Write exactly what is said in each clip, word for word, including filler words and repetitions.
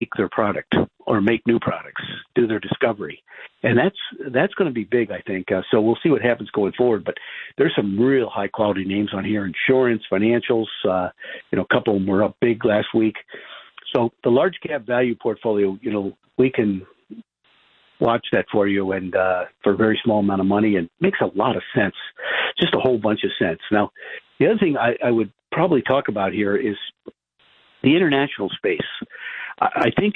their product or make new products, do their discovery. And that's that's going to be big, I think. Uh, so we'll see what happens going forward. But there's some real high-quality names on here, insurance, financials. Uh, you know, a couple of them were up big last week. So the large cap value portfolio, you know, we can watch that for you and uh, for a very small amount of money, and makes a lot of sense, just a whole bunch of sense. Now, the other thing I, I would probably talk about here is the international space. I, I think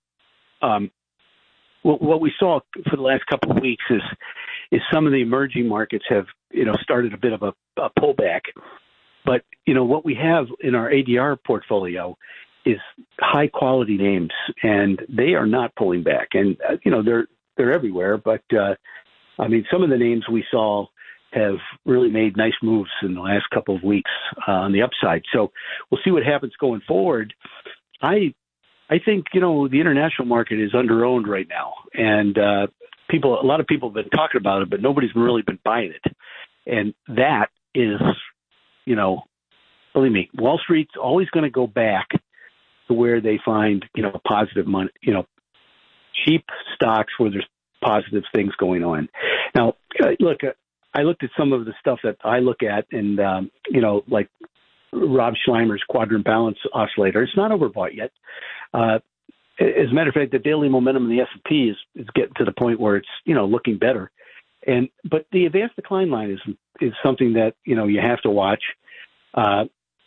um, what, what we saw for the last couple of weeks is is some of the emerging markets have, you know, started a bit of a, a pullback. But, you know, what we have in our A D R portfolio is high quality names, and they are not pulling back. And, uh, you know, they're, they're everywhere. But, uh, I mean, some of the names we saw have really made nice moves in the last couple of weeks uh, on the upside. So we'll see what happens going forward. I, I think, you know, the international market is under-owned right now. And uh, people, a lot of people have been talking about it, but nobody's really been buying it. And that is, you know, believe me, Wall Street's always going to go back to where they find, you know, positive money, you know, cheap stocks where there's positive things going on. Now, look, I looked at some of the stuff that I look at, and, um, you know, like Rob Schleimer's Quadrant Balance Oscillator. It's not overbought yet. Uh, as a matter of fact, the daily momentum in the S and P is, is getting to the point where it's, you know, looking better. And but the advanced decline line is is something that, you know, you have to watch. Uh,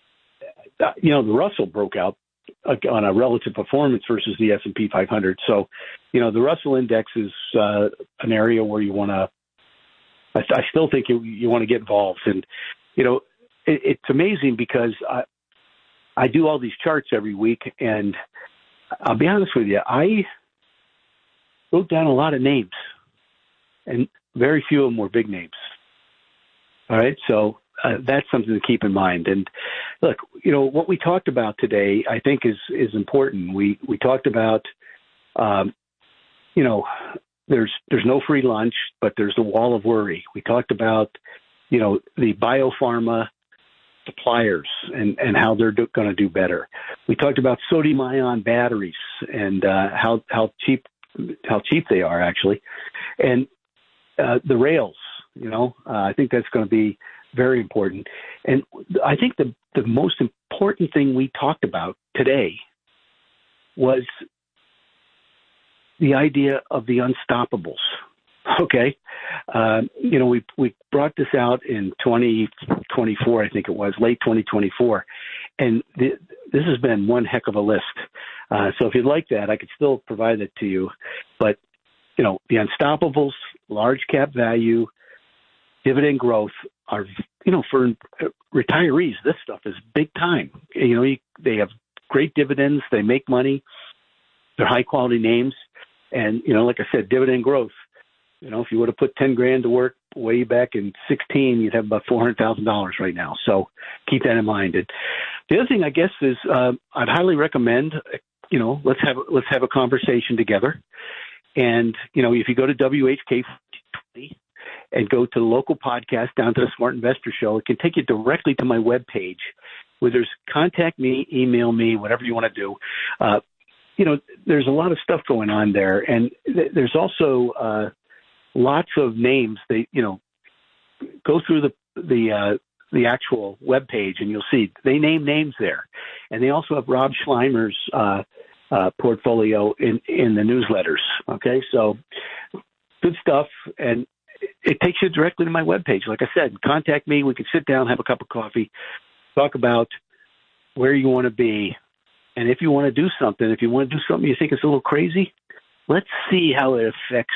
you know, the Russell broke out on a relative performance versus the S and P five hundred. So, you know, the Russell Index is uh, an area where you want to, I, I still think you, you want to get involved. And, you know, it, it's amazing because I, I do all these charts every week, and I'll be honest with you, I wrote down a lot of names, and very few of them were big names. All right, so uh, that's something to keep in mind. And look, you know, what we talked about today, I think is is important. We we talked about, um, you know, there's there's no free lunch, but there's the wall of worry. We talked about, you know, the biopharma suppliers and, and how they're going to do better. We talked about sodium ion batteries and uh, how how cheap how cheap they are actually, and uh, the rails. You know, uh, I think that's going to be very important. And I think the the most important thing we talked about today was the idea of the unstoppables. Okay. Uh, you know, we we brought this out in twenty twenty-four, I think it was, late twenty twenty-four. And the, this has been one heck of a list. Uh, so if you'd like that, I could still provide it to you. But, you know, the unstoppables, large cap value, dividend growth are, you know, for retirees, this stuff is big time. You know, you, they have great dividends. They make money. They're high quality names. And, you know, like I said, dividend growth. You know, if you would have put ten grand to work way back in sixteen, you'd have about four hundred thousand dollars right now. So keep that in mind. And the other thing, I guess, is uh, I'd highly recommend, you know, let's have let's have a conversation together. And, you know, if you go to W H K and go to the local podcast down to the Smart Investor Show, it can take you directly to my webpage where there's contact me, email me, whatever you want to do. Uh, you know, there's a lot of stuff going on there. And th- there's also uh, lots of names. They, you know, go through the, the, uh, the actual webpage and you'll see they name names there. And they also have Rob Schleimer's uh, uh, portfolio in, in the newsletters. Okay. So good stuff. And it takes you directly to my webpage. Like I said, contact me. We can sit down, have a cup of coffee, talk about where you want to be. And if you want to do something, if you want to do something you think is a little crazy, let's see how it affects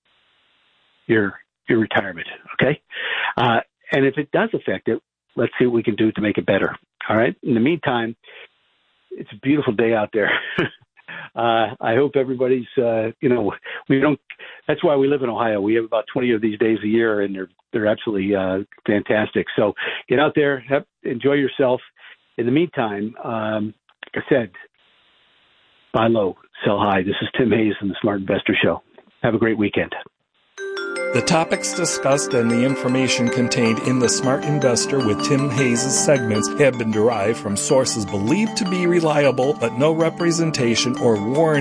your your retirement, okay? Uh, and if it does affect it, let's see what we can do to make it better, all right? In the meantime, it's a beautiful day out there. Uh, I hope everybody's, uh, you know, we don't, that's why we live in Ohio. We have about twenty of these days a year, and they're, they're absolutely uh, fantastic. So get out there, have, enjoy yourself. In the meantime, um, like I said, buy low, sell high. This is Tim Hayes from the Smart Investor Show. Have a great weekend. The topics discussed and the information contained in the Smart Investor with Tim Hayes' segments have been derived from sources believed to be reliable, but no representation or warranty